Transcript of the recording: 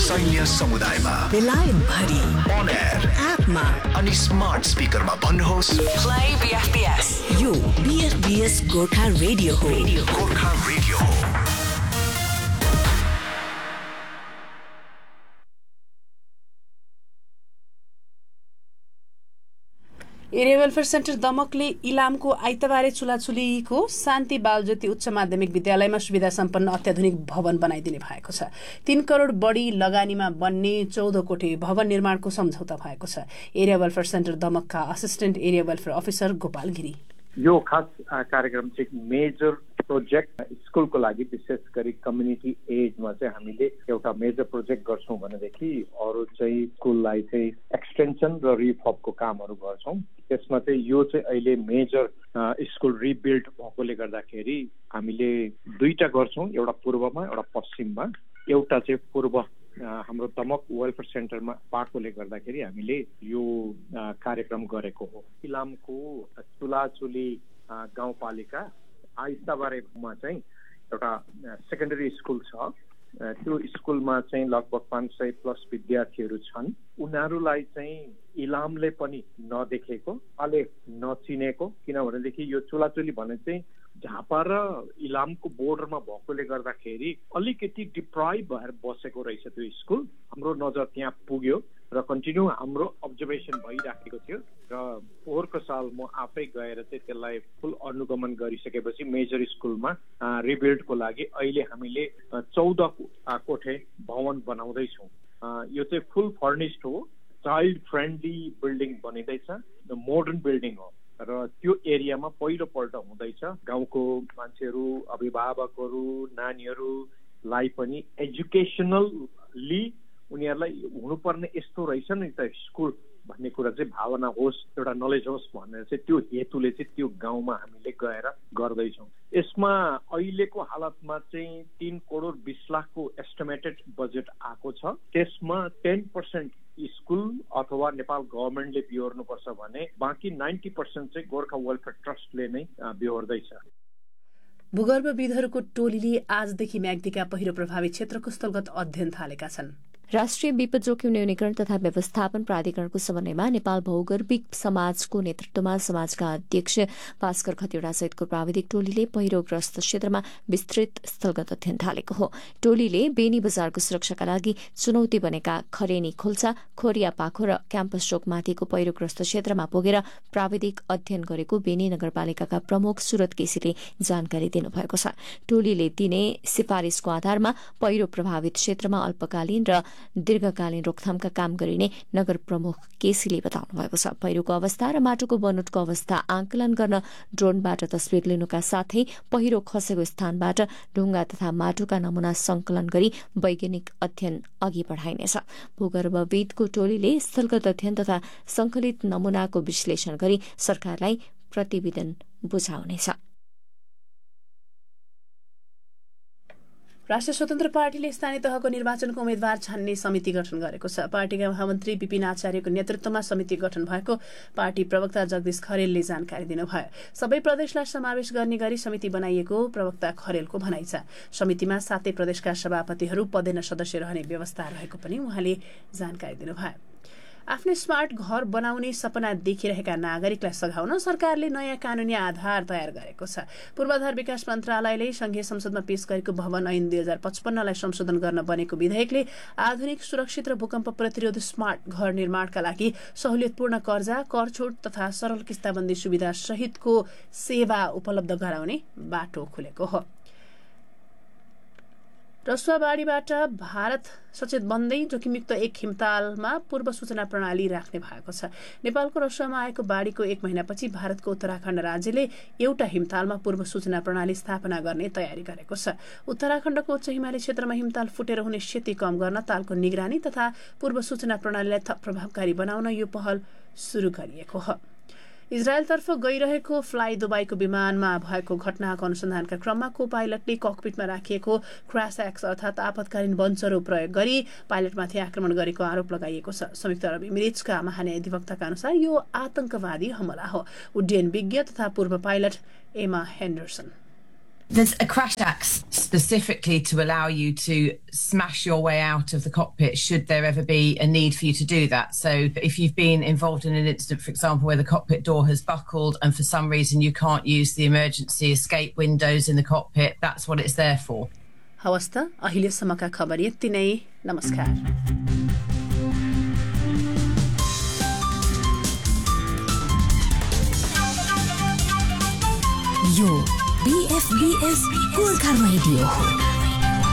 सैन्य समुदायमा बेलायत भरि on air एपमा अनि स्मार्ट स्पिकरमा भन्नुहोस् प्ले बीएफबीएस यो बीएफबीएस गोर्खा रेडियो हो गोर्खा रेडियो हो। एरिया वेलफेयर सेन्टर दमकले इलामको आइतबारे चुलाचुलीको शान्ति बालज्योति उच्च माध्यमिक विद्यालयमा सुविधा सम्पन्न अत्याधुनिक भवन बनाइदिने भएको छ। 3 करोड बढी लगानीमा बन्ने 14 कोठी भवन निर्माणको सम्झौता भएको छ। Area welfare centre दमकका assistant area welfare officer Gopal Giri यो खास कार्यक्रम चाहिँ मेजर प्रोजेक्ट स्कुलको लागि विशेष गरी कम्युनिटी एजमा चाहिँ हामीले एउटा मेजर प्रोजेक्ट गर्छौँ भनेदेखि अरू चाहिँ स्कुललाई चाहिँ एक्सटेन्सन र रिफर्बको कामहरू गर्छौँ। त्यसमा चाहिँ यो चाहिँ अहिले मेजर स्कुल रिबिल्ड भएकोले गर्दाखेरि हामीले 2टा गर्छौँ, एउटा पूर्वमा एउटा पश्चिममा। एउटा चाहिँ पूर्व हाम्रो दमक वेलफेयर सेन्टरमा पाएकोले गर्दाखेरि हामीले यो कार्यक्रम गरेको हो। इलामको चुलाचुली गाउँपालिका आइतबारेमा चाहिँ एउटा सेकेन्डरी स्कुल छ। त्यो स्कुलमा चाहिँ लगभग 500 प्लस विद्यार्थीहरू छन्। उनीहरूलाई चाहिँ इलामले पनि नदेखेको, अहिले नचिनेको, किनभनेदेखि यो चुलाचुली भने चाहिँ झापा र इलामको बोर्डरमा भएकोले गर्दाखेरि अलिकति डिप्राइभ भएर बसेको रहेछ त्यो स्कुल। हाम्रो नजर त्यहाँ पुग्यो र कन्टिन्यू हाम्रो अब्जर्भेसन भइराखेको थियो र पोहोरको साल म आफै गएर चाहिँ त्यसलाई फुल अनुगमन गरिसकेपछि मेजर स्कुलमा रिबिल्डको लागि अहिले हामीले 14 कोठे भवन बनाउँदैछौँ। यो चाहिँ फुल फर्निस्ड हो, चाइल्ड फ्रेन्डली बिल्डिङ बनिँदैछ, मोडर्न बिल्डिङ हो र त्यो एरियामा पहिलोपल्ट हुँदैछ। गाउँको मान्छेहरू, अभिभावकहरू, नानीहरूलाई पनि एजुकेसनली उनीहरूलाई हुनुपर्ने यस्तो रहेछ नि त स्कुल भन्ने कुरा चाहिँ भावना होस्, एउटा नलेज होस् भनेर चाहिँ त्यो हेतुले चाहिँ त्यो गाउँमा हामीले गएर गर्दैछौँ। यसमा अहिलेको हालतमा चाहिँ 3 करोड 20 लाखको एस्टिमेटेड बजेट आएको छ। त्यसमा 10% स्कुल अथवा नेपाल गभर्मेन्टले बिहोर्नुपर्छ भने बाँकी 90% चाहिँ गोर्खा वेलफेयर ट्रस्टले नै बिहोर्दैछ। भूगर्भविदहरूको टोलीले आजदेखि म्याग्दीका पहिरो प्रभावित क्षेत्रको स्थलगत अध्ययन थालेका छन्। राष्ट्रिय विपद जोखिम न्यूनीकरण तथा व्यवस्थापन प्राधिकरणको समन्वयमा नेपाल भौगर्भिक समाजको नेतृत्वमा समाजका अध्यक्ष भास्कर खतिवड़ा सहितको प्राविधिक टोलीले पहिरोग्रस्त क्षेत्रमा विस्तृत स्थलगत अध्ययन थालेको हो। टोलीले बेनी बजारको सुरक्षाका लागि चुनौती बनेका खरेनी खोल्सा, खोरिया पाखो र क्याम्पस चोकमाथिको पहिरोग्रस्त क्षेत्रमा पुगेर प्राविधिक अध्ययन गरेको बेनी नगरपालिकाका प्रमुख सुरत केसीले जानकारी दिनुभएको छ। टोलीले दिने सिफारिशको आधारमा पहिरो प्रभावित क्षेत्रमा अल्पकालीन र दीर्घकालीन रोकथामका काम गरिने नगर प्रमुख केसीले बताउनु भएको छ। पहिरोको अवस्था र माटोको बनोटको अवस्था आंकलन गर्न ड्रोनबाट तस्विर लिनुका साथै पहिरो खसेको स्थानबाट ढुङ्गा तथा माटोका नमूना संकलन गरी वैज्ञानिक अध्ययन अघि बढ़ाइनेछ। भूगर्भविदको टोलीले स्थलगत अध्ययन तथा संकलित नमूनाको विश्लेषण गरी सरकारलाई प्रतिवेदन बुझाउनेछ। राष्ट्रिय स्वतन्त्र पार्टीले स्थानीय तहको निर्वाचनको उम्मेद्वार छान्ने समिति गठन गरेको छ। पार्टीका महामन्त्री विपिन आचार्यको नेतृत्वमा समिति गठन भएको पार्टी प्रवक्ता जगदीश खरेलले जानकारी दिनुभयो। सबै प्रदेशलाई समावेश गर्ने गरी समिति बनाइएको प्रवक्ता खरेलको भनाइ छ। समितिमा 7 प्रदेशका सभापतिहरू पदेन सदस्य रहने व्यवस्था रहेको पनि उहाँले जानकारी दिनुभयो। आफ्नो स्मार्ट घर बनाउने सपना देखिरहेका नागरिकलाई सघाउन सरकारले नयाँ कानूनी आधार तयार गरेको छ। पूर्वाधार विकास मन्त्रालयले संघीय संसदमा पेश गरेको भवन ऐन 2055लाई संशोधन गर्न बनेको विधेयकले आधुनिक सुरक्षित र भूकम्प प्रतिरोधी स्मार्ट घर निर्माणका लागि सहुलियतपूर्ण कर्जा, कर छुट तथा सरल किस्ताबन्दी सुविधा सहितको सेवा उपलब्ध गराउने बाटो खुलेको हो। रसुवाबाढीबाट भारत सचेत बन्दै जोखिमयुक्त 1 हिमतालमा पूर्व सूचना प्रणाली राख्ने भएको छ। नेपालको रसुवामा आएको बाढीको 1 महिनापछि भारतको उत्तराखण्ड राज्यले एउटा हिमतालमा पूर्व सूचना प्रणाली स्थापना गर्ने तयारी गरेको छ। उत्तराखण्डको उच्च हिमाली क्षेत्रमा हिमताल फुटेर हुने क्षति कम गर्न तालको निगरानी तथा पूर्व सूचना प्रणालीलाई थप प्रभावकारी बनाउन यो पहल सुरु गरिएको हो। इजरायलतर्फ गइरहेको फ्लाइ दुबईको विमानमा भएको घटनाको अनुसन्धानका क्रममा को पाइलटले ककपिटमा राखिएको क्रैश एक्स अर्थात् आपतकालीन बन्चरो प्रयोग गरी पाइलटमाथि आक्रमण गरेको आरोप लगाइएको छ। संयुक्त अरब इमिरेट्सका महान्यायाधिवक्ताका अनुसार यो आतंकवादी हमला हो। उड्डयन विज्ञ तथा पूर्व पाइलट एमा हेन्डरसन There's a crash act specifically to allow you to smash your way out of the cockpit should there ever be a need for you to do that. So if you've been involved in an incident, for example, where the cockpit door has buckled and for some reason you can't use the emergency escape windows in the cockpit, that's what it's there for. हवस् त, अहिलेसम्मका खबर यति नै। नमस्कार। यो BFBS Gorkha radio हो।